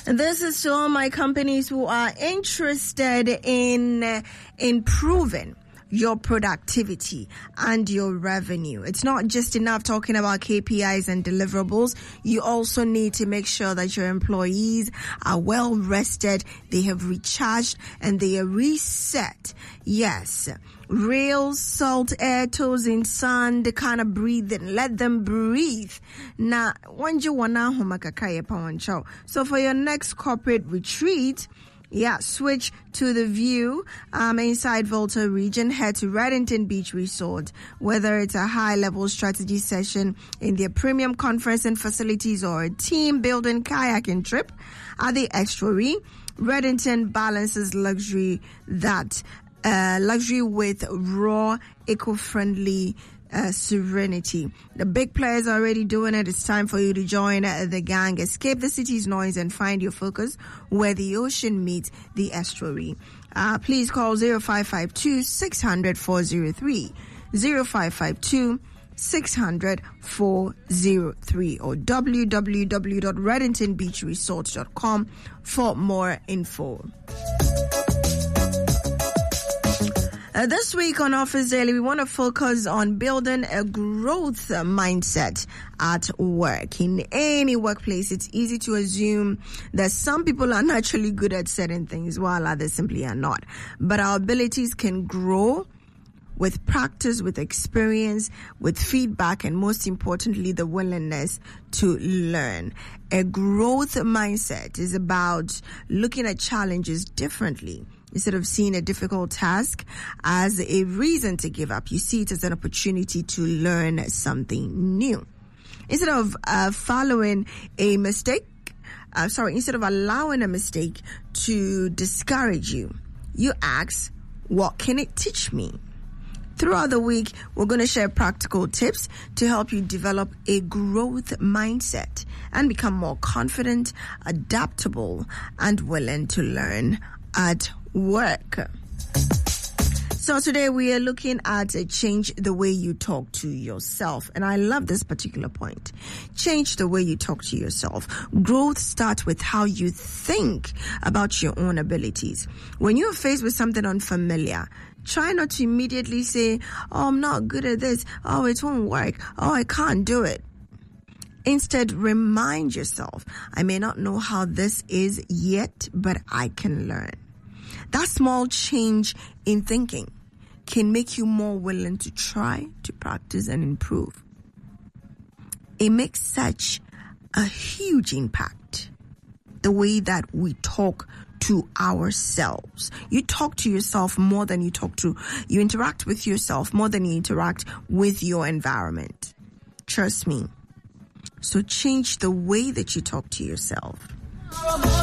This is to all my companies who are interested in improving your productivity and your revenue. It's not just enough talking about KPIs and deliverables. You also need to make sure that your employees are well rested, they have recharged, and they are reset. Yes. Real salt, air, toes in sand, kind of breathing. Let them breathe. Now, so for your next corporate retreat, switch to the View inside Volta region. Head to Reddington Beach Resort. Whether it's a high-level strategy session in their premium conference and facilities or a team-building kayaking trip at the estuary, Reddington balances luxury with raw, eco-friendly serenity. The big players are already doing it. It's time for you to join the gang. Escape the city's noise and find your focus where the ocean meets the estuary. Please call 0552 600 403, 0552 600 403 or www.reddingtonbeachresort.com for more info. This week on Office Daily, we want to focus on building a growth mindset at work. In any workplace, it's easy to assume that some people are naturally good at certain things while others simply are not. But our abilities can grow with practice, with experience, with feedback, and most importantly, the willingness to learn. A growth mindset is about looking at challenges differently. Instead of seeing a difficult task as a reason to give up, you see it as an opportunity to learn something new. Instead of allowing a mistake to discourage you, you ask, what can it teach me? Throughout the week, we're going to share practical tips to help you develop a growth mindset and become more confident, adaptable, and willing to learn at work. So today we are looking at change the way you talk to yourself. And I love this particular point. Change the way you talk to yourself. Growth starts with how you think about your own abilities. When you're faced with something unfamiliar, try not to immediately say, oh, I'm not good at this. Oh, it won't work. Oh, I can't do it. Instead, remind yourself, I may not know how this is yet, but I can learn. That small change in thinking can make you more willing to try, to practice, and improve. It makes such a huge impact, the way that we talk to ourselves. You talk to yourself more than you interact with yourself more than you interact with your environment. Trust me. So change the way that you talk to yourself.